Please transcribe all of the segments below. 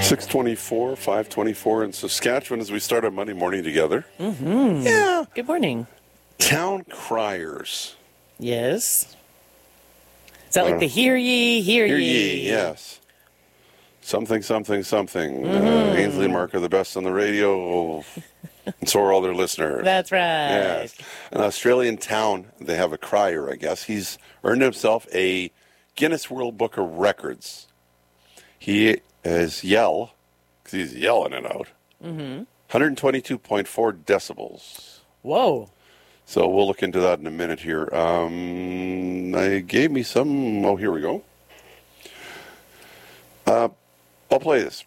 6:24, 5:24 in Saskatchewan as we start our Monday morning together. Mm-hmm. Yeah. Good morning. Town criers. Yes. Is that like the hear ye, hear ye? Yes. Something. Ainsley and Mark are the best on the radio, and so are all their listeners. That's right. Yes. An Australian town, they have a crier, I guess. He's earned himself a Guinness World Book of Records. He is because he's yelling it out. 122.4 decibels. Whoa. So we'll look into that in a minute here. I gave me some. Oh, here we go. I'll play this.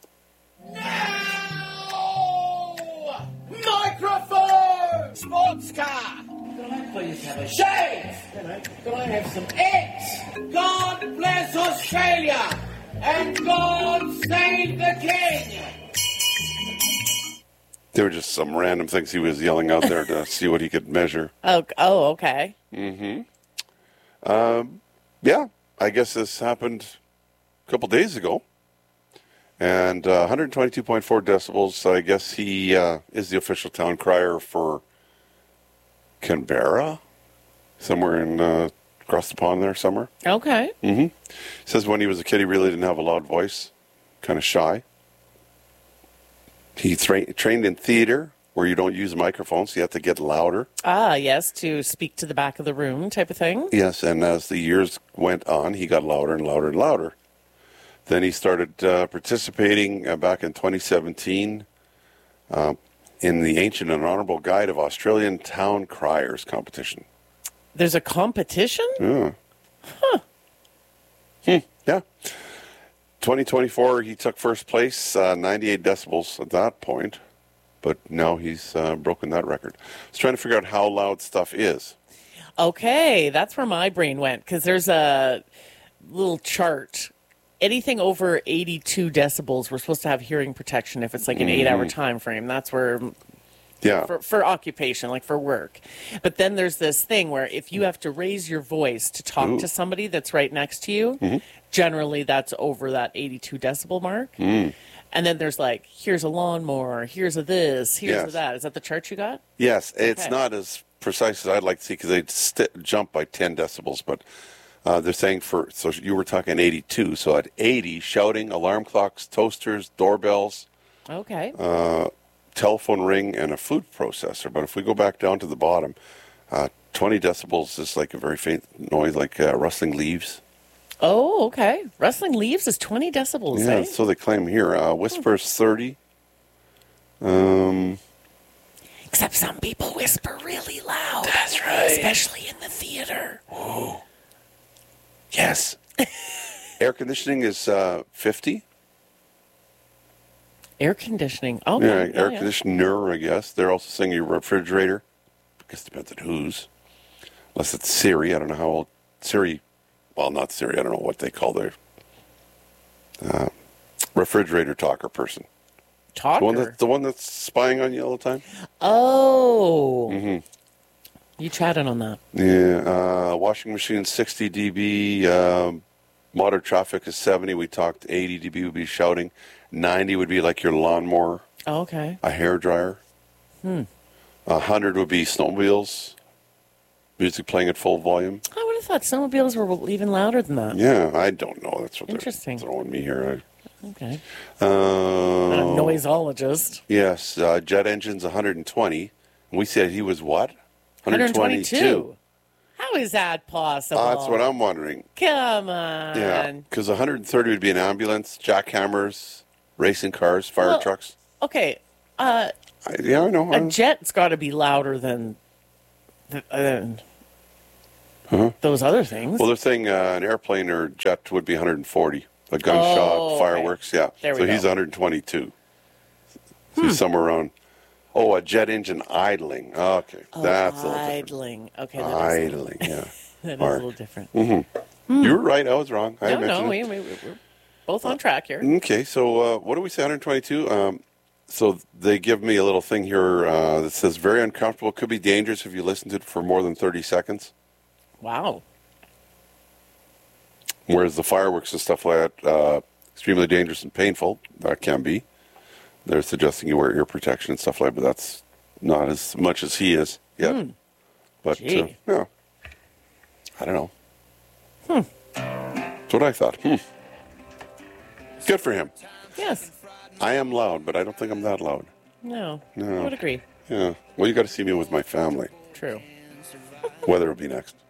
No! Microphone! Sports car! Can I please have a shave? Can I have some eggs? God bless Australia! And God save the King! There were just some random things he was yelling out there to see what he could measure. Oh, okay. Yeah, I guess this happened a couple days ago. And 122.4 decibels, I guess he is the official town crier for Canberra, somewhere in across the pond there somewhere. Okay. He says when he was a kid, he really didn't have a loud voice, kind of shy. He trained in theater, where you don't use microphones, so you have to get louder. Ah, yes, to speak to the back of the room type of thing. Yes, and as the years went on, he got louder and louder and louder. Then he started participating back in 2017 in the Ancient and Honourable Guide of Australian Town Criers competition. There's a competition? Yeah. Yeah. 2024, he took first place, 98 decibels at that point, but now he's broken that record. I was trying to figure out how loud stuff is. Okay, that's where my brain went, because there's a little chart. Anything over 82 decibels, we're supposed to have hearing protection if it's like an 8-hour time frame. That's where, Yeah. for occupation, like for work. But then there's this thing where if you have to raise your voice to talk to somebody that's right next to you, generally that's over that 82 decibel mark. And then there's like, here's a lawnmower, here's a this, here's a that. Is that the chart you got? Yes, it's Okay. not as precise as I'd like to see because they'd jump by 10 decibels, but they're saying so you were talking 82, so at 80, shouting, alarm clocks, toasters, doorbells, Okay. telephone ring, and a food processor. But if we go back down to the bottom, 20 decibels is like a very faint noise, like rustling leaves. Oh, okay. Rustling leaves is 20 decibels, Yeah, eh? so they claim here. Whispers 30. Except some people whisper really loud. That's right. Especially in the theater. Yes. Air conditioning is 50. Air conditioning. Yeah, Okay. air conditioner, I guess. They're also saying your refrigerator. I guess it depends on whose. Unless it's Siri. I don't know how old Siri. Well, not Siri. I don't know what they call their refrigerator talker person. Talker. The one that's spying on you all the time. Oh. You chatted on that. Yeah. Washing machine 60 dB. Modern traffic is 70. We talked 80 dB would be shouting. 90 would be like your lawnmower. Oh, okay. A hairdryer. 100 would be snowmobiles. Music playing at full volume. I would have thought snowmobiles were even louder than that. Yeah, I don't know. That's what Interesting. they're throwing me here. Okay. Not a noisologist. Yes, jet engines 120. And we said he was what? 122. How is that possible? That's what I'm wondering. Come on. Yeah, because 130 would be an ambulance, jackhammers, racing cars, fire Well, trucks. Okay. I know. A jet's got to be louder than those other things. Well, they're saying an airplane or jet would be 140. A gunshot, Oh, fireworks, yeah. There we so go. he's 122. So he's somewhere around. Oh, a jet engine idling. Okay, that's a little different. idling. Okay, that Idling, yeah. is a Mark. little different. You were right. I was wrong. I No, mentioned it. we're both on track here. Okay, so what do we say, 122? So they give me a little thing here that says very uncomfortable, could be dangerous if you listen to it for more than 30 seconds. Wow. Whereas the fireworks and stuff like that, extremely dangerous and painful. That can be. They're suggesting you wear ear protection and stuff like that, but that's not as much as he is yet. But, Gee. yeah. I don't know. That's what I thought. Good for him. Yes. I am loud, but I don't think I'm that loud. No. No. I would agree. Yeah. Well, you got to see me with my family. True. Weather will be next.